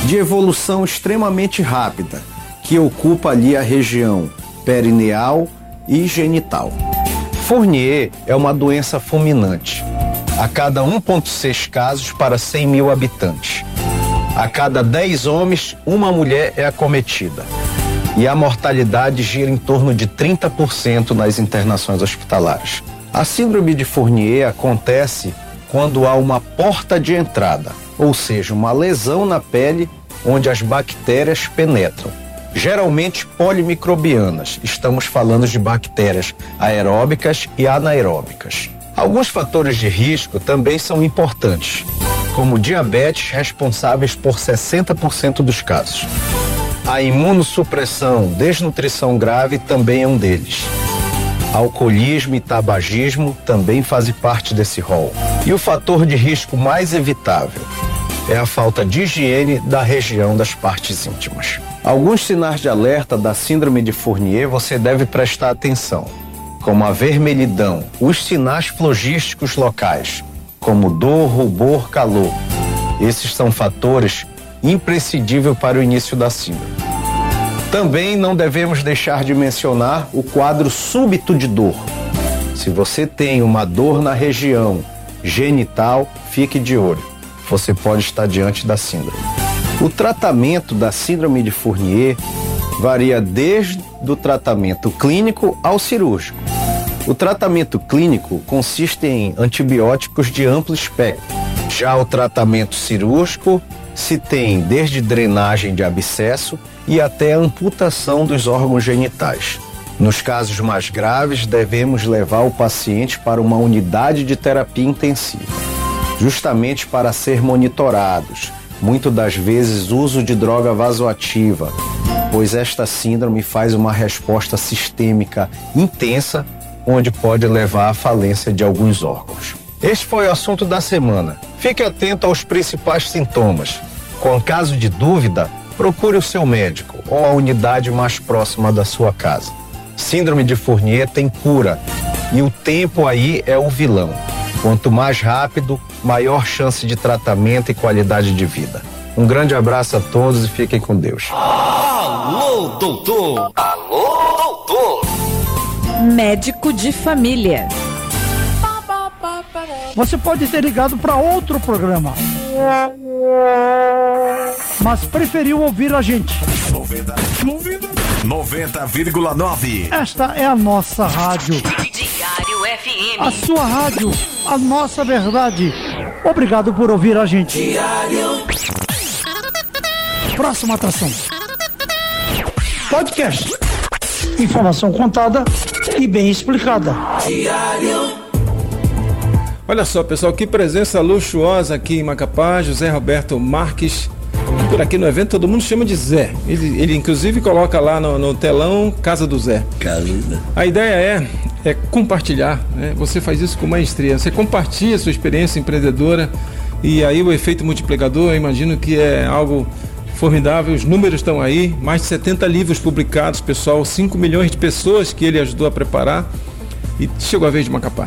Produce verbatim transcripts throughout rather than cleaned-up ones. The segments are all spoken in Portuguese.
de evolução extremamente rápida, que ocupa ali a região perineal e genital. Fournier é uma doença fulminante. A cada um vírgula seis casos para cem mil habitantes. A cada dez homens, uma mulher é acometida. E a mortalidade gira em torno de trinta por cento nas internações hospitalares. A síndrome de Fournier acontece quando há uma porta de entrada, ou seja, uma lesão na pele onde as bactérias penetram. Geralmente polimicrobianas, estamos falando de bactérias aeróbicas e anaeróbicas. Alguns fatores de risco também são importantes, como diabetes, responsáveis por sessenta por cento dos casos. A imunossupressão, desnutrição grave também é um deles. Alcoolismo e tabagismo também fazem parte desse rol. E o fator de risco mais evitável é a falta de higiene da região das partes íntimas. Alguns sinais de alerta da síndrome de Fournier você deve prestar atenção, como a vermelhidão, os sinais flogísticos locais, como dor, rubor, calor. Esses são fatores imprescindíveis para o início da síndrome. Também não devemos deixar de mencionar o quadro súbito de dor. Se você tem uma dor na região genital, fique de olho. Você pode estar diante da síndrome. O tratamento da síndrome de Fournier varia desde o tratamento clínico ao cirúrgico. O tratamento clínico consiste em antibióticos de amplo espectro. Já o tratamento cirúrgico se tem desde drenagem de abscesso e até amputação dos órgãos genitais. Nos casos mais graves, devemos levar o paciente para uma unidade de terapia intensiva, justamente para ser monitorados, muitas das vezes uso de droga vasoativa, pois esta síndrome faz uma resposta sistêmica intensa, onde pode levar à falência de alguns órgãos. Este foi o assunto da semana. Fique atento aos principais sintomas. Com caso de dúvida, procure o seu médico ou a unidade mais próxima da sua casa. Síndrome de Fournier tem cura e o tempo aí é o vilão. Quanto mais rápido, maior chance de tratamento e qualidade de vida. Um grande abraço a todos e fiquem com Deus. Alô, doutor! Alô, doutor! Médico de família. Você pode ter ligado para outro programa, mas preferiu ouvir a gente. noventa vírgula nove. Esta é a nossa rádio. Diário F M. A sua rádio, a nossa verdade. Obrigado por ouvir a gente. Diário. Próxima atração. Podcast. Informação contada e bem explicada. Diário. Olha só, pessoal, que presença luxuosa aqui em Macapá. José Roberto Marques, por aqui no evento todo mundo chama de Zé. Ele, ele inclusive coloca lá no, no telão Casa do Zé. Casa do Zé. A ideia é, é compartilhar, né? Você faz isso com maestria. Você compartilha a sua experiência empreendedora e aí o efeito multiplicador, eu imagino que é algo formidável. Os números estão aí, mais de setenta livros publicados, pessoal, cinco milhões de pessoas que ele ajudou a preparar e chegou a vez de Macapá.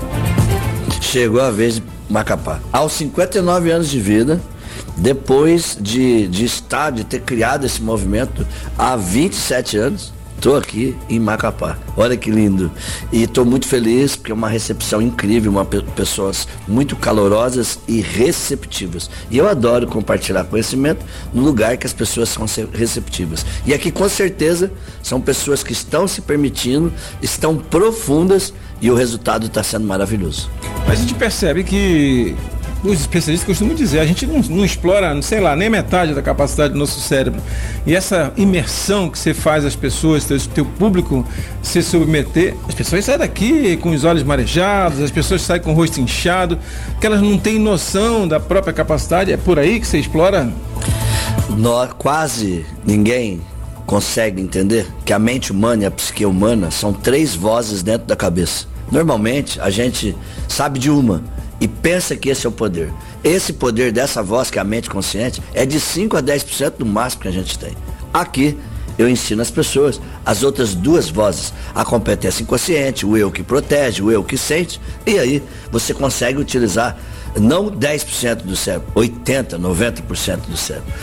Chegou a vez de Macapá. Aos cinquenta e nove anos de vida, depois de, de estar, de ter criado esse movimento há vinte e sete anos, estou aqui em Macapá. Olha que lindo. E estou muito feliz porque é uma recepção incrível, uma, pessoas muito calorosas e receptivas. E eu adoro compartilhar conhecimento no lugar que as pessoas são receptivas. E aqui com certeza são pessoas que estão se permitindo, estão profundas e o resultado está sendo maravilhoso. Mas a gente percebe que os especialistas costumam dizer, a gente não, não explora, sei lá, nem metade da capacidade do nosso cérebro. E essa imersão que você faz às pessoas, teu, teu público se submeter, as pessoas saem daqui com os olhos marejados, as pessoas saem com o rosto inchado, que elas não têm noção da própria capacidade. É por aí que você explora? Nós, quase ninguém consegue entender que a mente humana e a psique humana são três vozes dentro da cabeça. Normalmente a gente sabe de uma e pensa que esse é o poder. Esse poder dessa voz, que é a mente consciente, é de cinco a dez por cento do máximo que a gente tem. Aqui eu ensino as pessoas as outras duas vozes, a competência inconsciente, o eu que protege, o eu que sente, e aí você consegue utilizar não dez por cento do cérebro, oitenta por cento, noventa por cento do cérebro.